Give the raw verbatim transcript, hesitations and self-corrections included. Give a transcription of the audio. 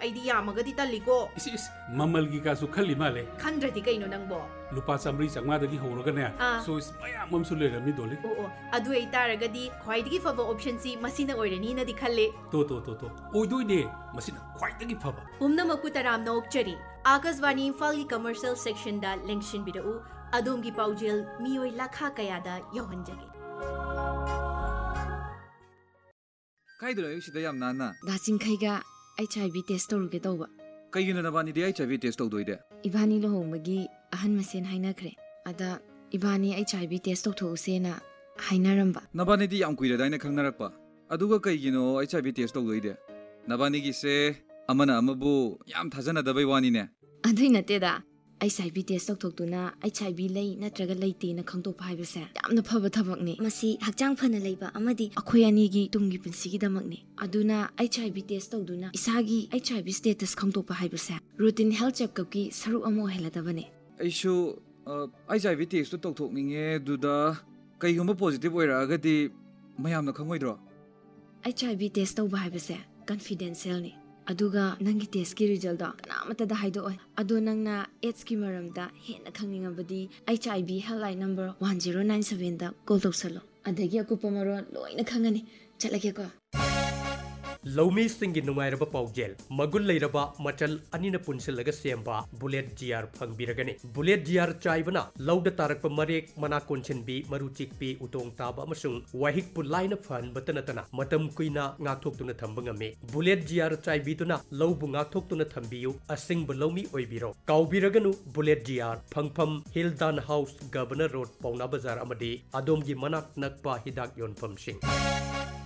ꯑꯩꯗꯤ ꯌꯥꯝꯃꯒꯗꯤ ꯇꯜꯂꯤꯀꯣ इस इस ममल की कासु खल्ली माले ꯈꯟꯗ꯭ꯔꯗꯤ ꯀꯩꯅꯣ ꯅꯪꯕꯣ लुपा चामरी चंगमादगी हौरगने सोइस मयाम ममसु लेरमी दोले ꯑꯣ ꯑꯣ ꯑꯗꯨ ꯑꯣꯏ ꯇꯥꯔꯒꯗꯤ ꯈ꯭ꯋꯥꯏꯗꯒꯤ ꯐꯕ ꯑꯣꯞꯁꯟꯁꯤ ꯃꯁꯤꯅ ꯑꯣꯏꯔꯅꯤꯅꯗꯤ ꯈꯜꯂꯦ तो तो तो तो ओइदोइने मसिना ख्वाइदगी फबा ꯄꯨꯝꯅꯃꯛꯄꯨ ꯇꯔꯥꯝꯅ ꯑꯣꯛꯆꯔꯤ आकाशवाणी इम्फाꯜꯒꯤ ꯀꯃꯔꯁꯤꯌꯦꯜ ꯁꯦꯛꯁꯟꯗ ꯂꯦꯡꯁꯤꯟꯕꯤꯔꯛꯎ ꯑꯗꯣꯝꯒꯤ ꯄꯥꯎꯖꯦꯜ ꯃꯤꯑꯣꯏ ꯂꯥꯈꯥ ꯀꯌꯥꯗ ꯌꯧꯍꯟꯖꯒꯦ ꯀꯥꯏꯗ ꯂꯩ ꯁꯤꯗ ꯌꯥꯝ ꯅꯥꯟꯅ ꯗꯥꯆꯤꯡꯈꯩꯒ ꯑꯩꯆ ꯑꯥꯏ ꯚꯤ ꯇꯦꯁ ꯇꯧꯔꯨꯒꯦ ꯇꯧꯕ ꯀꯩꯒꯤꯅꯣ ꯅꯕꯥꯅꯤꯗꯤ ꯑꯩꯆ ꯑꯥꯏ ꯚꯤ ꯇꯦꯁ ꯇꯧꯗꯣꯏꯗꯦ ꯏꯕꯥꯅꯤ ꯂꯨꯍꯣꯡꯕꯒꯤ ꯑꯍꯟ ꯃꯁꯦꯟ ꯍꯥꯏꯅꯈ꯭ꯔꯦ ꯑꯗ ꯏꯕꯥꯅꯤ ꯑꯩꯆ ꯑꯥꯏ ꯚꯤ ꯇꯦꯁ ꯇꯧꯊꯣꯛꯎꯁꯦꯅ ꯍꯥꯏꯅꯔꯝꯕ ꯅꯕꯥꯅꯤꯗꯤ ꯌꯥꯝ ꯀꯨꯏꯔꯗꯥꯏꯅ ꯈꯪꯅꯔꯛꯄ ꯑꯗꯨꯒ ꯀꯩꯒꯤꯅꯣ ꯑꯩꯆ ꯑꯥꯏ ꯚꯤ ꯇꯦꯁ ꯇꯧꯗꯣꯏꯗꯦ ꯅꯕꯥꯅꯤꯒꯤꯁꯦ ꯑꯃꯅ ꯑꯃꯕꯨ ꯌꯥꯝ ꯊꯥꯖꯅꯗꯕꯩ ꯋꯥꯅꯤꯅꯦ ꯑꯗꯨꯏ ꯅꯠꯇꯦꯗ H I V test ꯇꯧꯊꯣꯛꯇꯨꯅ H I V ꯂꯩ ꯅꯠꯇ꯭ꯔꯒ ꯂꯩꯇꯦꯅ ꯈꯪꯗꯣꯛꯄ ꯍꯥꯏꯕꯁꯦ ꯌꯥꯝꯅ ꯐꯕ ꯊꯕꯛꯅꯤ ꯃꯁꯤ ꯍꯛꯆꯥꯡ ꯐꯅ ꯂꯩꯕ ꯑꯃꯗꯤ ꯑꯩꯈꯣꯏ ꯑꯅꯤꯒꯤ ꯇꯨꯡꯒꯤ ꯄꯨꯟꯁꯤꯒꯤꯗꯃꯛꯅꯤ ꯑꯗꯨꯅ ꯑꯩꯆ ꯑꯥꯏ ꯚꯤ ꯇꯦꯁ ꯇꯧꯗꯨꯅ ꯏꯁꯥꯒꯤ ꯑꯩꯆ ꯑꯥꯏ ꯚꯤ ꯁ꯭ꯇꯦꯇꯁ ꯈꯪꯗꯣꯛꯄ ꯍꯥꯏꯕꯁꯦ ꯔꯨꯇꯤꯟ ꯍꯦꯜꯊ ꯆꯦꯛꯑꯞꯀꯤ ꯁꯔꯨꯛ ꯑꯃ ꯑꯣꯏꯍꯜꯂꯗꯕꯅꯤ ꯑꯩꯁꯨ ꯑꯩꯆ ꯑꯥꯏ ꯚꯤ ꯇꯦꯁꯇꯨ ꯇꯧꯊꯣꯛꯅꯤꯡꯉꯦ ꯑꯗꯨꯗ ꯀꯩꯒꯨꯝꯕ ꯄꯣꯖꯤꯇꯤꯚ ꯑꯣꯏꯔꯛꯑꯒꯗꯤ ꯃꯌꯥꯝꯅ ꯈꯪꯉꯣꯏꯗ꯭ꯔꯣ ꯑꯩꯆ ꯑꯥꯏ ꯚꯤ ꯇꯦꯁ ꯇꯧꯕ ꯍꯥꯏꯕꯁꯦ ꯀꯟꯐꯤꯗꯦꯟꯁꯤꯌꯦꯜꯅꯤ ꯑꯗꯨꯒ ꯅꯪꯒꯤ ꯇꯦꯁꯀꯤ ꯔꯤꯖꯜꯗꯣ ꯀꯅꯥꯃꯠꯇꯗ ꯍꯥꯏꯗꯣꯛꯑꯣꯏ ꯑꯗꯣ ꯅꯪꯅ ꯑꯦꯗꯁꯀꯤ ꯃꯔꯝꯗ ꯍꯦꯟꯅ ꯈꯪꯅꯤꯡꯉꯕꯗꯤ H I V helpline number one zero nine ꯁꯚꯦꯟꯗ ꯀꯣꯜ ꯇꯧꯁꯜꯂꯣ ꯑꯗꯒꯤ ꯑꯀꯨꯞꯄ ꯃꯔꯣꯜ ꯂꯣꯏꯅ ꯈꯪꯉꯅꯤ ꯆꯠꯂꯒꯦꯀꯣ ꯂꯧꯃꯤꯁꯤꯡꯒꯤ ꯅꯨꯡꯉꯥꯏꯔꯕ ꯄꯥꯎꯖꯦꯜ ꯃꯒꯨꯟ ꯂꯩꯔꯕ ꯃꯆꯜ ꯑꯅꯤꯅ ꯄꯨꯟꯁꯤꯜꯂꯒ ꯁꯦꯝꯕ ꯕꯨꯂꯦꯠ ꯖꯤꯌꯥꯔ ꯐꯪꯕꯤꯔꯒꯅꯤ ꯕꯨꯂꯦꯠ ꯖꯤꯌꯥꯔ ꯆꯥꯏꯕꯅ ꯂꯧꯗ ꯇꯥꯔꯛꯄ ꯃꯔꯦꯛ ꯃꯅꯥ ꯀꯣꯟꯁꯤꯟꯕꯤ ꯃꯔꯨ ꯆꯤꯛꯄꯤ ꯎꯇꯣꯡ ꯇꯥꯕ ꯑꯃꯁꯨꯡ ꯋꯥꯍꯤꯛꯄꯨ ꯂꯥꯏꯅ ꯐꯍꯟꯕꯇ ꯅꯠꯇꯅ ꯃꯇꯝ ꯀꯨꯏꯅ ꯉꯥꯛꯊꯣꯛꯇꯨꯅ ꯊꯝꯕ ꯉꯝꯃꯤ ꯕꯨꯂꯦꯠ ꯖꯤꯌꯥꯔ ꯆꯥꯏꯕꯤꯗꯨꯅ ꯂꯧꯕꯨ ꯉꯥꯛꯊꯣꯛꯇꯨꯅ ꯊꯝꯕꯤꯌꯨ ꯑꯁꯤꯡꯕ ꯂꯧꯃꯤ ꯑꯣꯏꯕꯤꯔꯣ ꯀꯥꯎꯕꯤꯔꯒꯅꯨ ꯕꯨꯂꯦꯠ ꯖꯤꯌꯥꯔ ꯐꯪꯐꯝ ꯍꯤꯜꯗꯥꯟ ꯍꯥꯎꯁ ꯒꯕꯔꯅꯔ ꯔꯣꯗ ꯄꯥꯎꯅꯥ ꯕꯖꯥꯔ ꯑꯃꯗꯤ ꯑꯗꯣꯝꯒꯤ ꯃꯅꯥꯛ ꯅꯛꯄ ꯍꯤꯗꯥꯛ ꯌꯣꯟꯐꯝꯁꯤꯡ